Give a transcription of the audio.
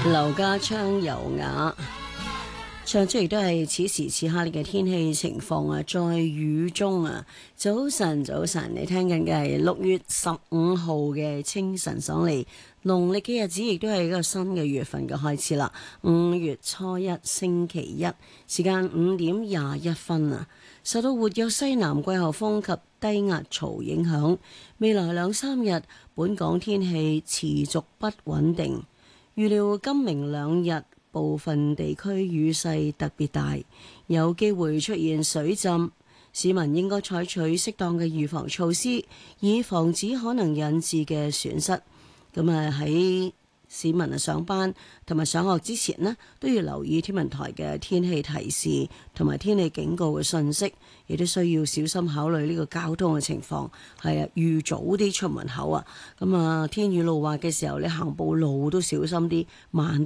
劉家昌優雅唱出亦都係此時此刻嘅天氣情況啊，在雨中啊，早晨，你聽緊嘅係6月15號嘅清晨爽利，農曆嘅日子亦都係一個新嘅月份嘅開始啦。5月初一星期一，時間5點21分啊。受到活躍西南季候風及低壓槽影響，未來2-3日本港天氣持續不穩定，預料今明2日部分地區雨勢特別大，有機會出現水浸，市民應該採取適當嘅預防措施，以防止可能引致嘅損失。喺市民上班同埋上學之前呢，都要留意天文台嘅天氣提示同埋天氣警告嘅信息，亦都需要小心考慮呢個交通嘅情況。係啊，預早啲出門口啊。天雨路滑嘅時候，你行步路都小心啲，慢